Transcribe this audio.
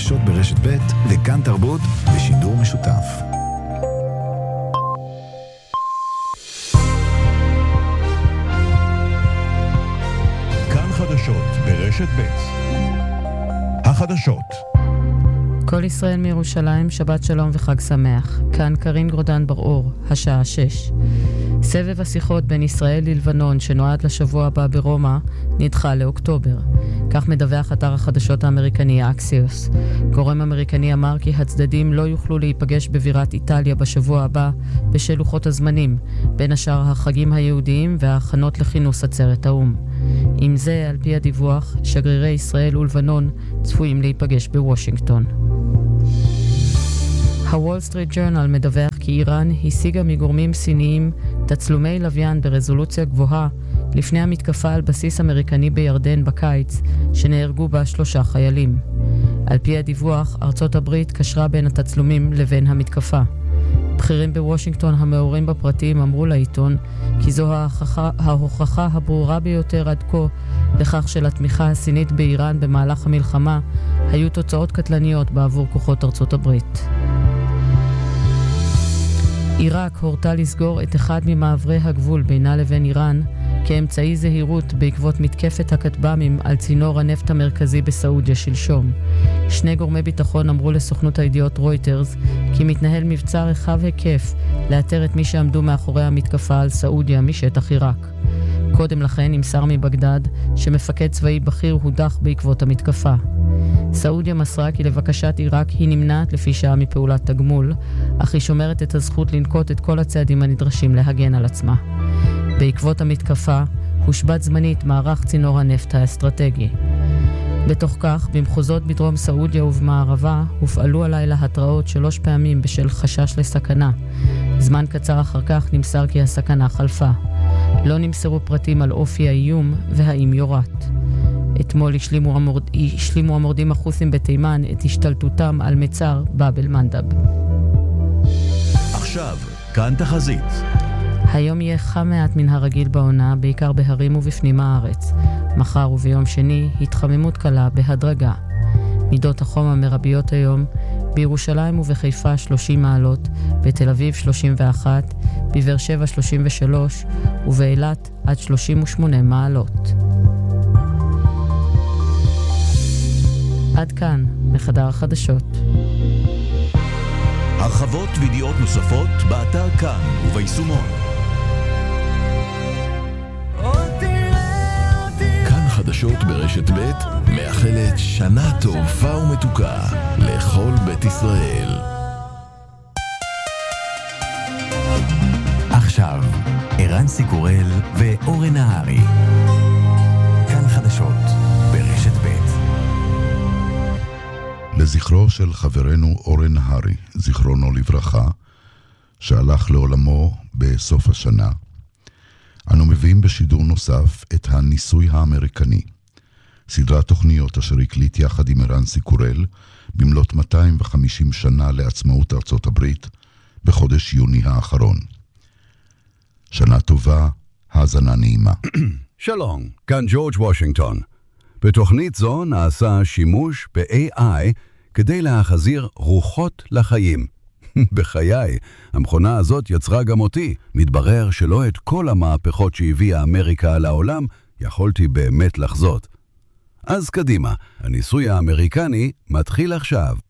החדשות ברשת ב' וכאן תרבות בשידור משותף. כאן חדשות ברשת ב'. החדשות. כל ישראל מירושלים, שבת שלום וחג שמח. כאן קרין גרודן בר-אור, השעה 6. סבב השיחות בין ישראל ללבנון שנועד לשבוע הבא ברומא נדחה לאוקטובר. כך מדווח אתר החדשות האמריקני אקסיוס. גורם אמריקני אמר כי הצדדים לא יוכלו להיפגש בבירת איטליה בשבוע הבא בשל לוחות הזמנים, בין השאר החגים היהודיים וההכנות לכינוס עצרת האו"ם. עם זה, על פי הדיווח, שגרירי ישראל ולבנון צפויים להיפגש בוושינגטון. הוול סטריט ג'ורנל מדווח כי איראן השיגה מגורמים סיניים תצלומי לוויין ברזולוציה גבוהה לפני המתקפה על בסיס אמריקני בירדן בקיץ, שנהרגו בה 3 חיילים. על פי הדיווח, ארצות הברית קשרה בין התצלומים לבין המתקפה. בכירים בוושינגטון המעורים בפרטים אמרו לעיתון כי זו ההוכחה הברורה ביותר עד כה לכך שלתמיכה הסינית באיראן במהלך המלחמה היו תוצאות קטלניות בעבור כוחות ארצות הברית. עיראק הורתה לסגור את אחד ממעברי הגבול בינה לבין איראן כאמצעי זהירות בעקבות מתקפת הכטב"מים על צינור הנפט המרכזי בסעודיה שלשום. 2 גורמי ביטחון אמרו לסוכנות הידיעות רויטרס כי מתנהל מבצע רחב היקף לאתר את מי שעמדו מאחורי המתקפה על סעודיה משטח עיראק. קודם לכן נמסר מבגדד שמפקד צבאי בכיר הודח בעקבות המתקפה. סעודיה מסרה כי לבקשת עיראק היא נמנעת לפי שעה מפעולת תגמול, אך היא שומרת את הזכות לנקוט את כל הצעדים הנדרשים להגן על עצמה. בעקבות המתקפה הושבת זמנית מערך צינור הנפט האסטרטגי. בתוך כך, במחוזות בדרום סעודיה ובמערבה הופעלו הלילה התראות 3 פעמים בשל חשש לסכנה. זמן קצר אחר כך נמסר כי הסכנה חלפה. לא נמסרו פרטים על אופי האיום והאם יורת. אתמול השלימו המורדים החות'ים בתימן את השתלטותם על מצר באב אל-מנדב. עכשיו, כאן תחזית. היום יהיה חם מעט מן הרגיל בעונה, בעיקר בהרים ובפנים הארץ. מחר וביום שני התחממות קלה בהדרגה. מידות החום המרביות היום: בירושלים ובחיפה 30 מעלות, בתל אביב 31, בבאר שבע 33 ובאילת עד 38 מעלות. עד כאן, מחדר החדשות. הרחבות וידיעות נוספות באתר כאן וביישומון. כאן חדשות ברשת ב' מאחלת שנה טובה ומתוקה לכל בית ישראל. עכשיו, ערן סיקורל ואורן נהרי. כאן חדשות ברשת ב'. לזכרו של חברנו אורן נהרי, זיכרונו לברכה, שהלך לעולמו בסוף השנה, אנו מביאים בשידור נוסף את הניסוי האמריקני, סדרת תוכניות אשר הקליט יחד עם ערן סיקורל במלאת 250 שנה לעצמאות ארצות הברית בחודש יוני האחרון. שנה טובה, האזנה נעימה. שלום, כאן ג'ורג' וושינגטון. בתוכנית זו נעשה שימוש ב-AI כדי להחזיר רוחות לחיים. בחיי, המכונה הזאת יצרה גם אותי. מתברר שלא את כל המהפכות שהביאה אמריקה לעולם יכולתי באמת לחזות. אז קדימה, הניסוי האמריקני מתחיל עכשיו.